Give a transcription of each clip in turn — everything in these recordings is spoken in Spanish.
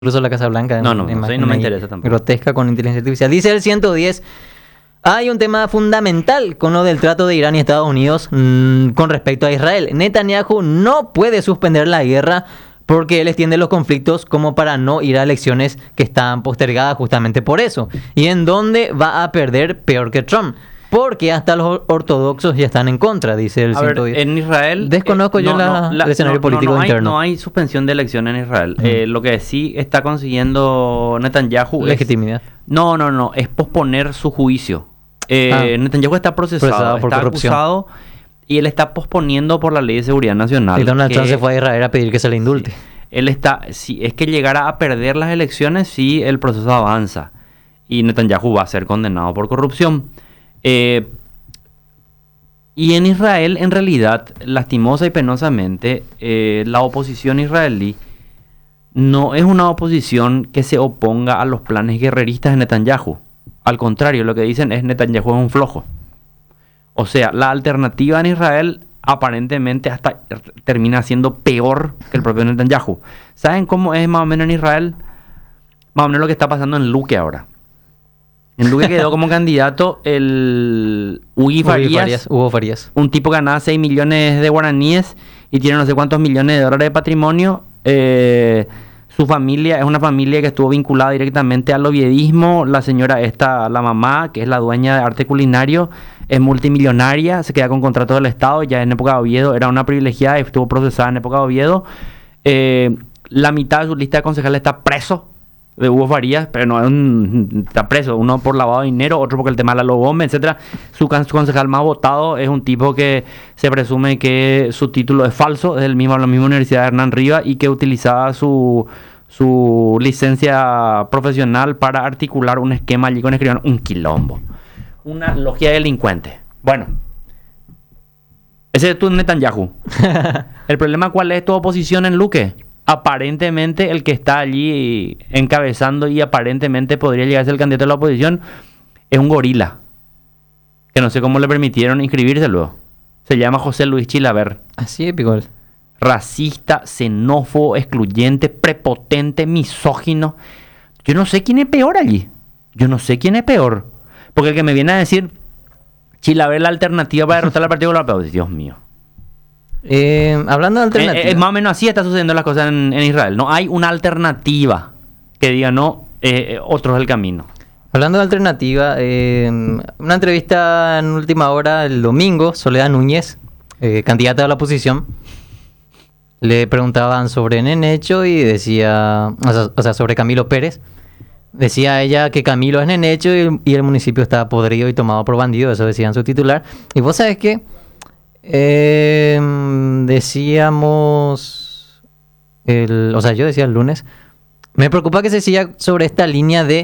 incluso la Casa Blanca. No me interesa tampoco. Grotesca con inteligencia artificial. Dice el 110, hay un tema fundamental con lo del trato de Irán y Estados Unidos con respecto a Israel. Netanyahu no puede suspender la guerra porque él extiende los conflictos como para no ir a elecciones que están postergadas justamente por eso. ¿Y en dónde va a perder peor que Trump? Porque hasta los ortodoxos ya están en contra, dice el 110. En Israel... Desconozco el escenario político interno. No hay suspensión de elecciones en Israel. Lo que sí está consiguiendo Netanyahu legitimidad. No. Es posponer su juicio. Netanyahu está procesado por está corrupción. Acusado y él está posponiendo por la Ley de Seguridad Nacional. Y Donald Trump se fue a Israel a pedir que se le indulte. Si es que llegara a perder las elecciones, sí el proceso avanza. Y Netanyahu va a ser condenado por corrupción. Y en Israel, en realidad, lastimosa y penosamente, la oposición israelí no es una oposición que se oponga a los planes guerreristas de Netanyahu. Al contrario, lo que dicen es Netanyahu es un flojo. O sea, la alternativa en Israel aparentemente hasta termina siendo peor que el propio Netanyahu. ¿Saben cómo es más o menos en Israel? Más o menos lo que está pasando en Luque ahora. En Luque quedó como candidato el Hugo Farías, un tipo que ganaba 6 millones de guaraníes y tiene no sé cuántos millones de dólares de patrimonio. Su familia es una familia que estuvo vinculada directamente al oviedismo. La señora esta, la mamá, que es la dueña de arte culinario, es multimillonaria, se queda con contrato del Estado, ya en época de Oviedo era una privilegiada y estuvo procesada en época de Oviedo. La mitad de su lista de concejales está preso de Hugo Farías, pero no está preso, uno por lavado de dinero, otro porque el tema de la Lobombe, etcétera. Su concejal más votado es un tipo que se presume que su título es falso, es la misma Universidad de Hernán Rivas y que utilizaba su licencia profesional para articular un esquema allí con escribano, un quilombo, una logia de delincuentes. Bueno, ese es tu Netanyahu. El problema, ¿cuál es tu oposición en Luque? Aparentemente el que está allí encabezando y aparentemente podría llegar a ser el candidato de la oposición es un gorila que no sé cómo le permitieron inscribirse luego. Se llama José Luis Chilaver. Así épico. Racista, xenófobo, excluyente, prepotente, misógino. Yo no sé quién es peor allí. Porque el que me viene a decir Chilaver la alternativa para derrotar al Partido Popular, Dios mío. Hablando de alternativa, más o menos así está sucediendo las cosas en Israel. No hay una alternativa que diga no, otro es el camino. Hablando de alternativa, una entrevista en última hora el domingo, Soledad Núñez, candidata a la oposición, le preguntaban sobre Nenecho y decía, o sea, sobre Camilo Pérez. Decía ella que Camilo es Nenecho y el municipio está podrido y tomado por bandido, eso decía en su titular. Y vos sabés que decíamos, yo decía el lunes, me preocupa que se siga sobre esta línea de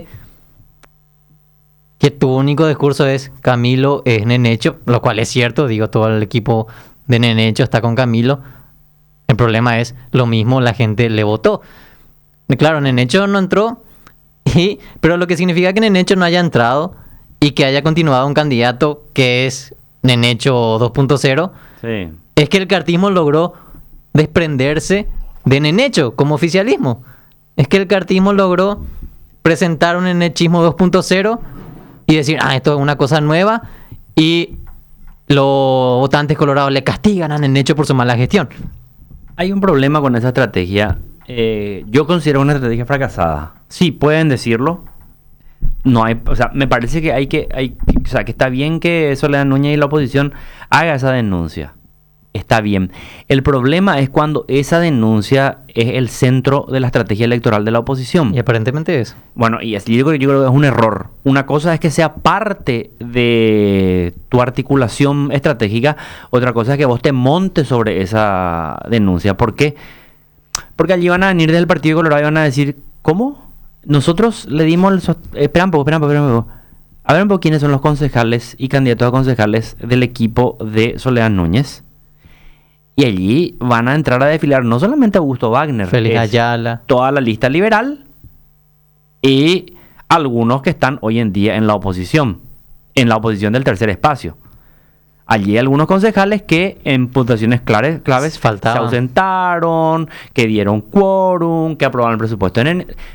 que tu único discurso es Camilo es Nenecho, lo cual es cierto, digo, todo el equipo de Nenecho está con Camilo. El problema es lo mismo, la gente le votó. Claro, Nenecho no entró, pero lo que significa que Nenecho no haya entrado y que haya continuado un candidato que es Nenecho 2.0, sí, es que el cartismo logró desprenderse de Nenecho como oficialismo. Es que el cartismo logró presentar un nenechismo 2.0 y decir, esto es una cosa nueva, y los votantes colorados le castigan a Nenecho por su mala gestión. Hay un problema con esa estrategia. Yo considero una estrategia fracasada. Sí, pueden decirlo. No hay, me parece que que está bien que Soledad Núñez y la oposición haga esa denuncia. Está bien. El problema es cuando esa denuncia es el centro de la estrategia electoral de la oposición. Y aparentemente es. Bueno, y así yo creo que es un error. Una cosa es que sea parte de tu articulación estratégica, otra cosa es que vos te montes sobre esa denuncia. ¿Por qué? Porque allí van a venir del Partido Colorado y van a decir, ¿cómo? Nosotros le dimos espera un poco. A ver un poco quiénes son los concejales y candidatos a concejales del equipo de Soledad Núñez. Y allí van a entrar a desfilar no solamente Augusto Wagner, Félix Ayala, toda la lista liberal y algunos que están hoy en día en la oposición del tercer espacio. allí hay algunos concejales que en puntuaciones claves se Faltaban. ausentaron, que dieron quórum, que aprobaron el presupuesto.